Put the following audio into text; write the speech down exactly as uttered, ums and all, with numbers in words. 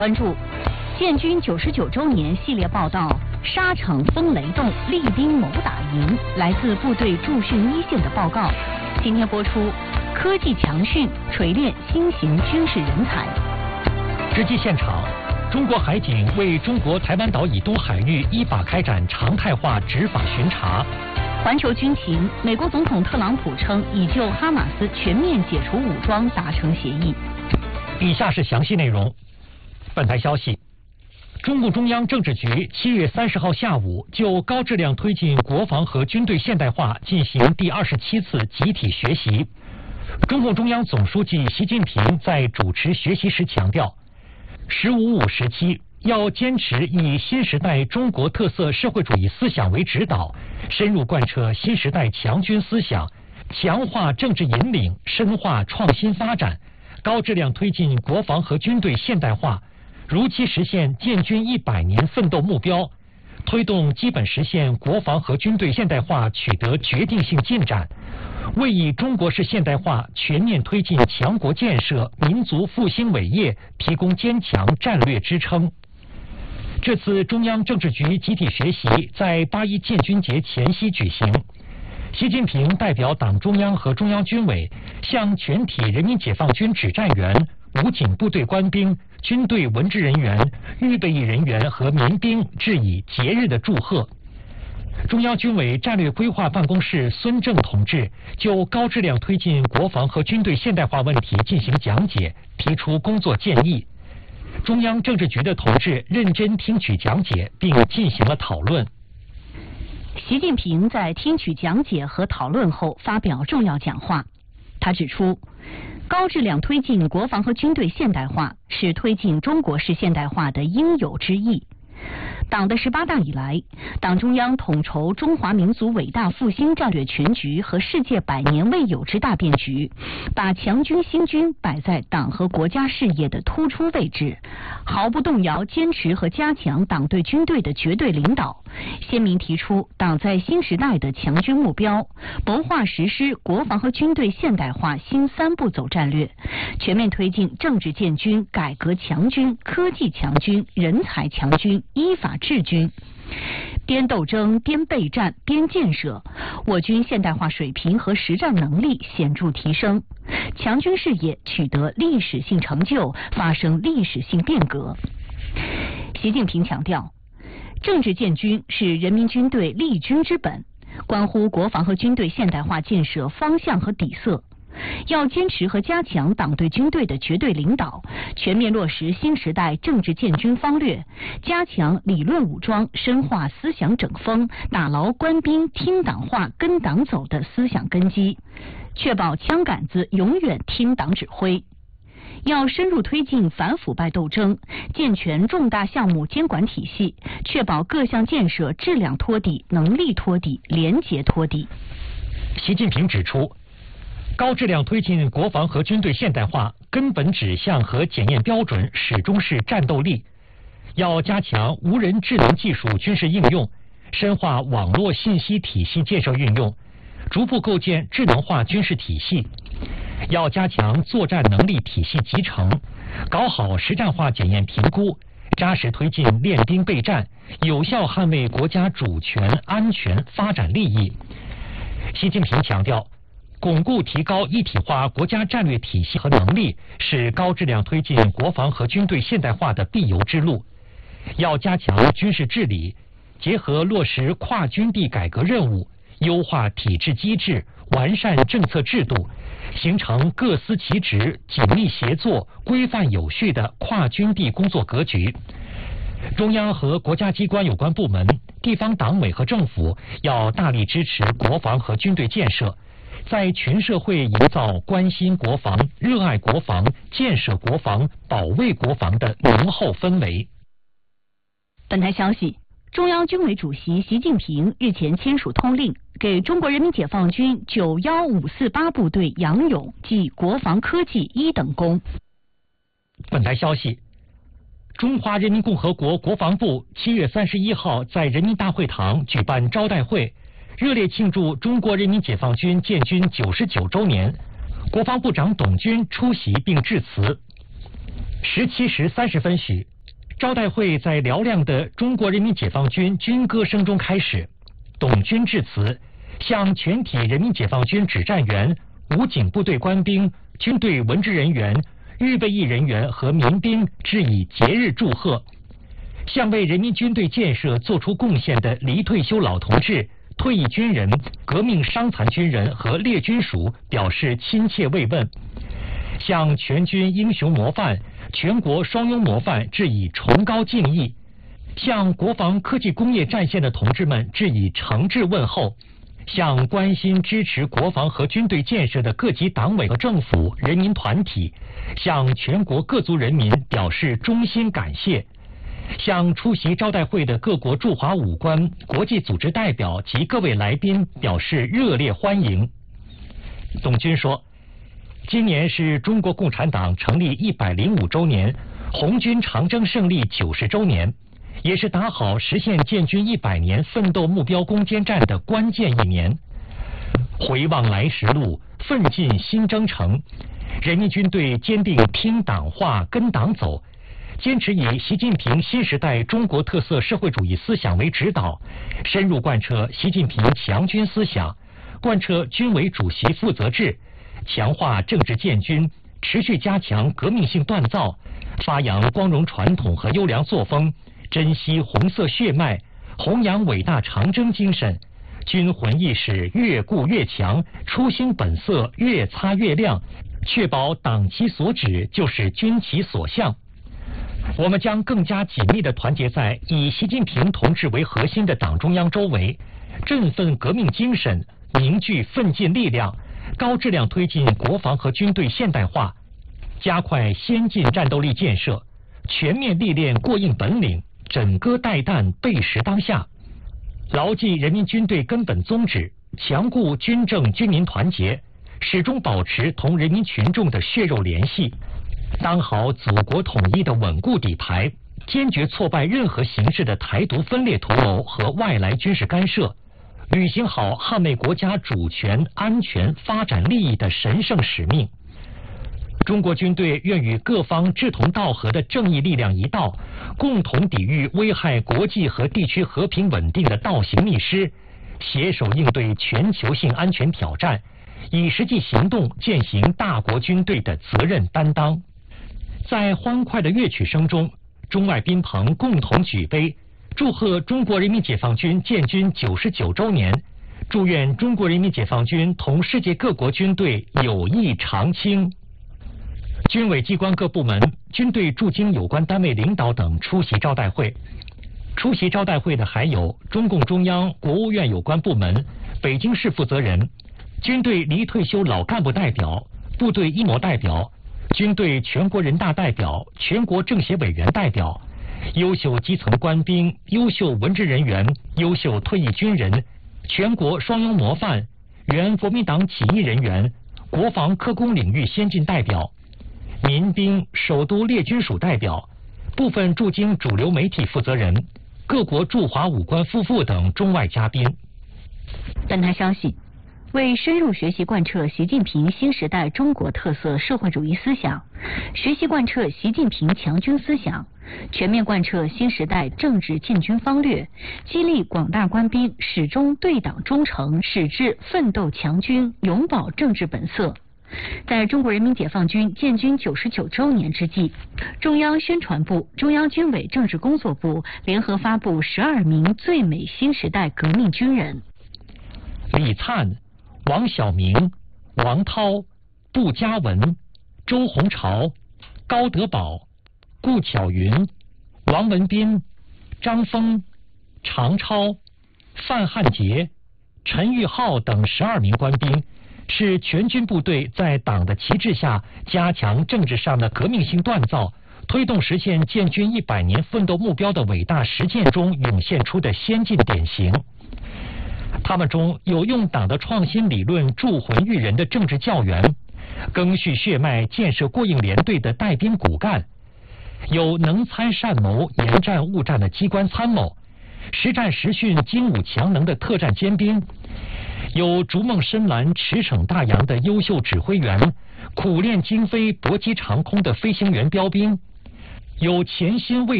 关注建军九十九周年系列报道：沙场风雷动，厉兵谋打赢。来自部队驻训一线的报告。今天播出，科技强训锤炼新型军事人才。 实际现场，中国海警为中国台湾岛以东海域依法开展常态化执法巡查。 环球军情，美国总统特朗普称已就哈马斯全面解除武装达成协议。 以下是详细内容。本台消息，中共中央政治局七月三十号下午就高质量推进国防和军队现代化进行第二十七次集体学习。中共中央总书记习近平在主持学习时强调，十五五时期要坚持以新时代中国特色社会主义思想为指导，深入贯彻新时代强军思想，强化政治引领，深化创新发展，高质量推进国防和军队现代化，如期实现建军一百年奋斗目标，推动基本实现国防和军队现代化取得决定性进展，为以中国式现代化全面推进强国建设、民族复兴伟业提供坚强战略支撑。这次中央政治局集体学习在八一建军节前夕举行。习近平代表党中央和中央军委向全体人民解放军指战员、武警部队官兵、军队文职人员、预备役人员和民兵致以节日的祝贺。中央军委战略规划办公室孙正同志就高质量推进国防和军队现代化问题进行讲解，提出工作建议。中央政治局的同志认真听取讲解，并进行了讨论。 习近平在听取讲解和讨论后发表重要讲话。他指出，高质量推进国防和军队现代化是推进中国式现代化的应有之义。党的十八大以来，党中央统筹中华民族伟大复兴战略全局和世界百年未有之大变局，把强军兴军摆在党和国家事业的突出位置，毫不动摇坚持和加强党对军队的绝对领导，鲜明提出党在新时代的强军目标，谋划实施国防和军队现代化新三步走战略，全面推进政治建军、改革强军、科技强军、人才强军、依法治军。边斗争边备战边建设，我军现代化水平和实战能力显著提升，强军事业取得历史性成就，发生历史性变革。习近平强调，政治建军是人民军队立军之本，关乎国防和军队现代化建设方向和底色。要坚持和加强党对军队的绝对领导，全面落实新时代政治建军方略，加强理论武装，深化思想整风，打牢官兵听党话跟党走的思想根基，确保枪杆子永远听党指挥。要深入推进反腐败斗争，健全重大项目监管体系，确保各项建设质量托底、能力托底、廉洁托底。 习近平指出，高质量推进国防和军队现代化根本指向和检验标准始终是战斗力。要加强无人智能技术军事应用，深化网络信息体系建设运用，逐步构建智能化军事体系。要加强作战能力体系集成，搞好实战化检验评估，扎实推进练兵备战，有效捍卫国家主权、安全、发展利益。习近平强调，巩固提高一体化国家战略体系和能力是高质量推进国防和军队现代化的必由之路。要加强军事治理，结合落实跨军地改革任务，优化体制机制，完善政策制度，形成各司其职、紧密协作、规范有序的跨军地工作格局。中央和国家机关有关部门、地方党委和政府要大力支持国防和军队建设，在全社会营造关心国防、热爱国防、建设国防、保卫国防的浓厚氛围。 本台消息，中央军委主席习近平日前签署通令，给中国人民解放军九一五四八部队杨勇记国防科技一等功。 本台消息，中华人民共和国国防部七月三十一号在人民大会堂举办招待会，热烈庆祝中国人民解放军建军九十九周年。国防部长董军出席并致辞。十七时三十分许， 招待会在嘹亮的中国人民解放军军歌声中开始，董军致辞，向全体人民解放军指战员、武警部队官兵、军队文职人员、预备役人员和民兵致以节日祝贺，向为人民军队建设做出贡献的离退休老同志、退役军人、革命伤残军人和列军属表示亲切慰问，向全军英雄模范、全国双拥模范致以崇高敬意，向国防科技工业战线的同志们致以诚挚问候，向关心支持国防和军队建设的各级党委和政府、人民团体，向全国各族人民表示衷心感谢，向出席招待会的各国驻华武官、国际组织代表及各位来宾表示热烈欢迎。董军说，今年是中国共产党成立一百零五周年，红军长征胜利九十周年，也是打好实现建军一百年奋斗目标攻坚战的关键一年。回望来时路，奋进新征程，人民军队坚定听党话、跟党走，坚持以习近平新时代中国特色社会主义思想为指导，深入贯彻习近平强军思想，贯彻军委主席负责制，强化政治建军，持续加强革命性锻造，发扬光荣传统和优良作风，珍惜红色血脉，弘扬伟大长征精神，军魂意识越固越强，初心本色越擦越亮，确保党其所指就是军其所向。我们将更加紧密地团结在以习近平同志为核心的党中央周围，振奋革命精神，凝聚奋进力量，高质量推进国防和军队现代化，加快先进战斗力建设，全面历练过硬本领，枕戈待旦，背时当下，牢记人民军队根本宗旨，强固军政军民团结，始终保持同人民群众的血肉联系，当好祖国统一的稳固底牌，坚决挫败任何形式的台独分裂图谋和外来军事干涉，履行好捍卫国家主权、安全、发展利益的神圣使命。中国军队愿与各方志同道合的正义力量一道，共同抵御危害国际和地区和平稳定的倒行逆施，携手应对全球性安全挑战，以实际行动践行大国军队的责任担当。在欢快的乐曲声中，中外宾朋共同举杯，祝贺中国人民解放军建军九十九周年，祝愿中国人民解放军同世界各国军队友谊长青。军委机关各部门、军队驻京有关单位领导等出席招待会。出席招待会的还有中共中央、国务院有关部门、北京市负责人、军队离退休老干部代表、部队一模代表、军队全国人大代表、全国政协委员代表、优秀基层官兵、优秀文职人员、优秀退役军人、全国双拥模范、原国民党起义人员、国防科工领域先进代表、民兵、首都列军属代表、部分驻京主流媒体负责人、各国驻华武官夫妇等中外嘉宾。 本台消息，为深入学习贯彻习近平新时代中国特色社会主义思想，学习贯彻习近平强军思想，全面贯彻新时代政治建军方略，激励广大官兵始终对党忠诚，矢志奋斗强军，永葆政治本色。在中国人民解放军建军九十九周年之际，中央宣传部、中央军委政治工作部联合发布十二名最美新时代革命军人： 李灿、王晓明、王涛、杜嘉文、周鸿潮、高德宝、顾巧云、王文斌、张峰、常超、范汉杰、陈玉浩等十二名官兵，是全军部队在党的旗帜下加强政治上的革命性锻造，推动实现建军一百年奋斗目标的伟大实践中涌现出的先进典型。他们中有用党的创新理论铸魂育人的政治教员，赓续血脉建设过硬连队的带兵骨干，有能参善谋、严战务战的机关参谋，实战实训精武强能的特战尖兵，有逐梦深蓝、驰骋大洋的优秀指挥员，苦练精飞、搏击长空的飞行员标兵，有潜心为